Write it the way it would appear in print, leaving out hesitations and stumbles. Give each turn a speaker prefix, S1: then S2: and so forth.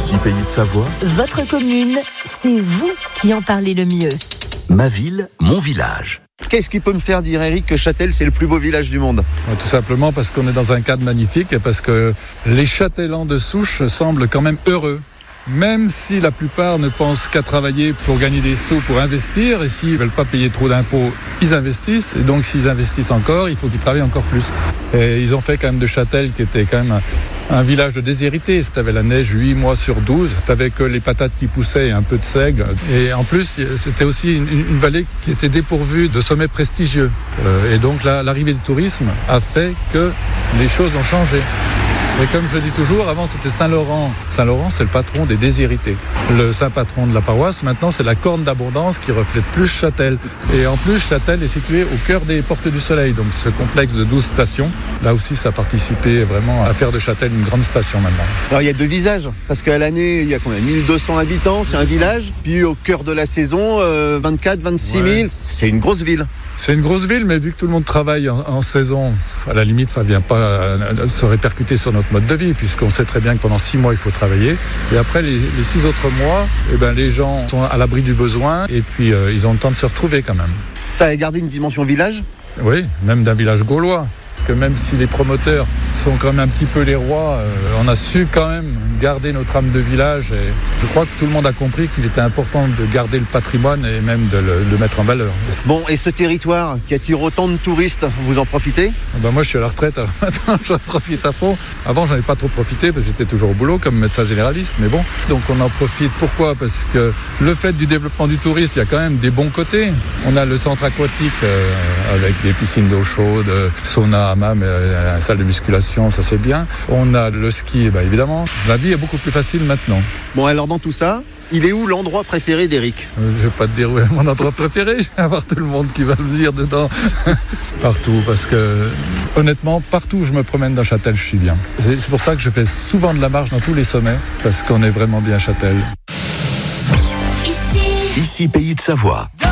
S1: Ici Pays de Savoie.
S2: Votre commune, c'est vous qui en parlez le mieux.
S1: Ma ville, mon village.
S3: Qu'est-ce qui peut me faire dire, Eric, que Châtel, c'est le plus beau village du monde ?
S4: Tout simplement parce qu'on est dans un cadre magnifique et parce que les Châtellans de souche semblent quand même heureux. Même si la plupart ne pensent qu'à travailler pour gagner des sous, pour investir, et s'ils ne veulent pas payer trop d'impôts, ils investissent. Et donc s'ils investissent encore, il faut qu'ils travaillent encore plus. Et ils ont fait quand même de Châtel, qui était quand même un village de déshérités. T'avais la neige 8 mois sur 12, t'avais que les patates qui poussaient et un peu de seigle. Et en plus, c'était aussi une vallée qui était dépourvue de sommets prestigieux. Et donc l'arrivée du tourisme a fait que les choses ont changé. Et comme je dis toujours, avant c'était Saint-Laurent. Saint-Laurent, c'est le patron des déshérités. Le saint patron de la paroisse, maintenant, c'est la Corne d'Abondance qui reflète plus Châtel. Et en plus, Châtel est situé au cœur des Portes du Soleil. Donc ce complexe de 12 stations, là aussi, ça a participé vraiment à faire de Châtel une grande station maintenant.
S3: Alors il y a deux visages, parce qu'à l'année, il y a combien ? 1200 habitants, c'est un village. Puis au cœur de la saison, 24, 26 000, c'est une grosse ville.
S4: C'est une grosse ville, mais vu que tout le monde travaille en saison, à la limite, ça ne vient pas se répercuter sur notre mode de vie, puisqu'on sait très bien que pendant 6 mois, il faut travailler. Et après, les 6 autres mois, les gens sont à l'abri du besoin, et puis ils ont le temps de se retrouver quand même.
S3: Ça a gardé une dimension village ?
S4: Oui, même d'un village gaulois. Parce que même si les promoteurs sont quand même un petit peu les rois, on a su quand même garder notre âme de village. Et je crois que tout le monde a compris qu'il était important de garder le patrimoine et même de le mettre en valeur.
S3: Bon, et ce territoire qui attire autant de touristes, vous en profitez ?
S4: Moi, je suis à la retraite, alors maintenant, j'en profite à fond. Avant, j'en ai pas trop profité, parce que j'étais toujours au boulot comme médecin généraliste, mais bon. Donc, on en profite. Pourquoi ? Parce que le fait du développement du tourisme, il y a quand même des bons côtés. On a le centre aquatique avec des piscines d'eau chaude, sauna, hammam, salle de musculation, ça c'est bien. On a le ski, évidemment. La vie est beaucoup plus facile maintenant.
S3: Bon, alors dans tout ça, il est où l'endroit préféré d'Eric ?
S4: Je ne vais pas te dire où est mon endroit préféré, je vais avoir tout le monde qui va me dire dedans. Partout, parce que honnêtement, partout où je me promène dans Châtel, je suis bien. C'est pour ça que je fais souvent de la marche dans tous les sommets, parce qu'on est vraiment bien à Châtel.
S1: Ici Pays de Savoie.